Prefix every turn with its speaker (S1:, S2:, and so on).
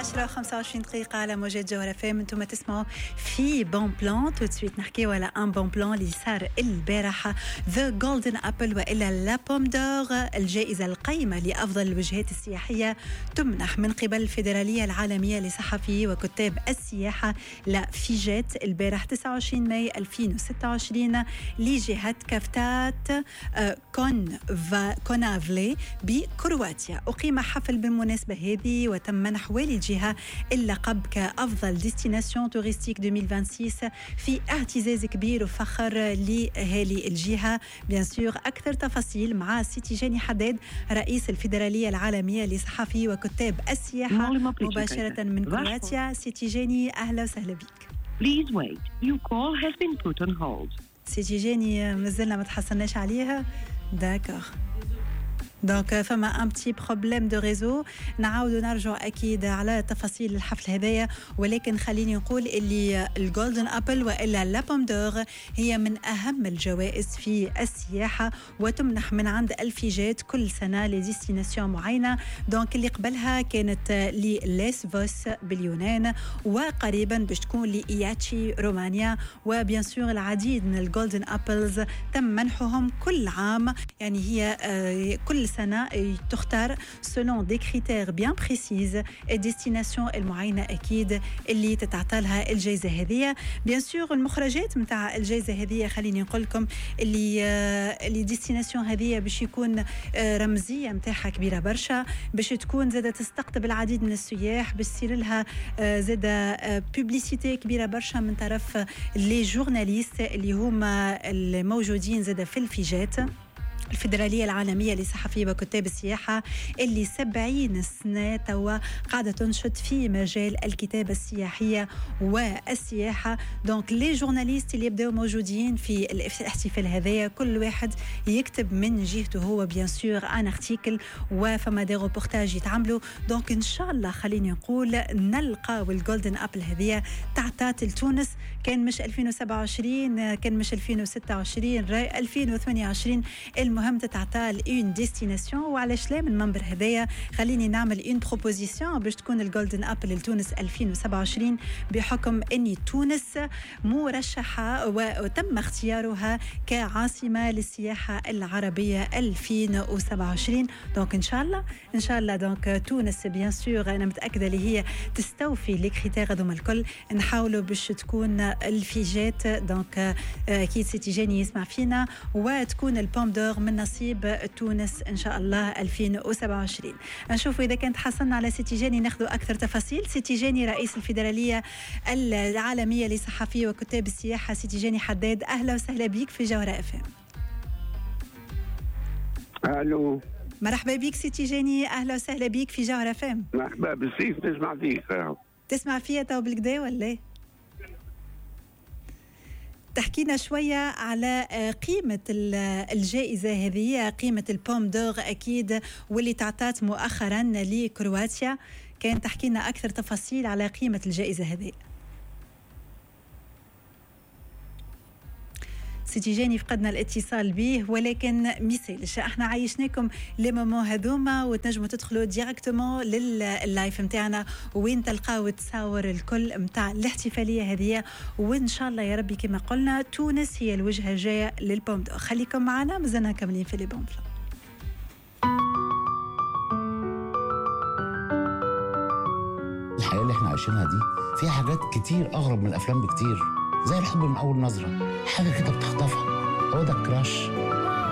S1: 10:25 دقيقة على موجات جوهرة فام. انتم تسمعوا في بون بلان. تو سويت نحكيو على ان بون بلان اللي صار البارحة، ذا جولدن ابل والا لا بوم دور، الجائزة القيمة لأفضل الوجهات السياحية تمنح من قبل الفيدرالية العالمية لصحفي وكتاب السياحة لا فيجات البارح 29 ماي 2026 لجهة كافتات كونافلي بكرواتيا. أقيم حفل بالمناسبة هذه وتم منح والي الجهة اللقب كأفضل ديستيناسيون توريستيك 2026 في اعتزاز كبير وفخر لأهالي الجهة. بيان سور أكثر تفاصيل مع سيتي جاني حداد رئيس الفيدرالية العالمية لصحفي وكتاب السياحة مباشرة من كرواتيا. سيتي جاني أهلا وسهلا بك.
S2: Please wait. Your call has been put on hold.
S1: سيتي جاني مازلنا ما تحصلناش عليها. داكوغ. دونك فما ان بتي بروبليم دو ريزو. نعاودوا نرجعوا اكيد على تفاصيل الحفل هذايا، ولكن خليني نقول اللي الجولدن ابل والا لا بوم دور هي من اهم الجوائز في السياحه وتمنح من عند الفيجات كل سنه لديستيناسيون معينه. دونك اللي قبلها كانت لليسفوس باليونان، وقريبا باش تكون لاياتشي رومانيا، وبيان سور العديد من الجولدن ابلز تم منحهم كل عام. يعني هي كل سنة تختار selon des critères bien précises الديستيناسيون المعينة أكيد اللي تتعطى لها الجائزة هذه. بيان سور المخرجات متاع الجائزة هذه خليني نقول لكم اللي ديستيناسيون هذه باش يكون رمزية متاعها كبيرة برشا، باش تكون زادة تستقطب العديد من السياح، باش تصير لها زادة بوبليسيتي كبيرة برشا من طرف لي جورناليست اللي هما الموجودين زادة في الفيجات الفيدرالية العالمية لصحفي وكتاب السياحة اللي 70 سنة توا قاعدة تنشط في مجال الكتابة السياحية والسياحة. دونك لي جورناليست اللي يبداو موجودين في الاحتفال هذايا كل واحد يكتب من جهته هو بيان سور ان ارتيكل وفما دي روبورتاج يتعملوا. دونك ان شاء الله خليني نقول نلقاو الجولدن ابل هذيا تعطات لتونس. كان مش 2027 كان مش 2026 2028 المهم تتعطى لأون ديستيناسيون. وعلاش لا من المنبر هذايا خليني نعمل اون بروبوزيسيون باش تكون الجولدن ابل لتونس 2027 بحكم اني تونس مرشحه وتم اختيارها كعاصمه للسياحه العربيه 2027. دونك ان شاء الله دونك تونس بيان سور انا متاكده اللي هي تستوفي لي كريتير هذوما الكل. نحاولوا باش تكون الفيجات دونك اكيد سيتي جاني يسمع فينا وتكون البوم دور من نصيب تونس إن شاء الله 2027. نشوفوا إذا كانت حصلنا على سيتي جاني ناخذوا أكثر تفاصيل. سيتي جاني رئيس الفيدرالية العالمية لصحفي وكتاب السياحة سيتي جاني حداد أهلا وسهلا بك في جوهرة FM.
S3: الو
S1: مرحبا بك سيتي جاني أهلا وسهلا بك في جوهرة FM.
S3: مرحبا بالسيف تسمع فيك
S1: تسمع فيها تو بالكدا ولا تحكينا شوية على قيمة الجائزة هذه، قيمة البوم دور أكيد واللي تعطات مؤخرا لكرواتيا. كان تحكينا أكثر تفاصيل على قيمة الجائزة هذه. سيتي جاني فقدنا الاتصال به ولكن ميسالش احنا عايشناكم لي مومون هذوما وتنجموا تدخلوا ديريكتومون لللايف نتاعنا وين تلقاو تصاور الكل نتاع الاحتفاليه هذه. وان شاء الله يا ربي كما قلنا تونس هي الوجهه الجايه للبوم دور. خليكم معنا مازلنا كاملين في لي بون بلان.
S4: الحياه اللي احنا عايشينها دي فيها حاجات كتير اغرب من الافلام بكتير، زي الحب من اول نظره، حاجه كده بتخطفها، هو ده الكراش.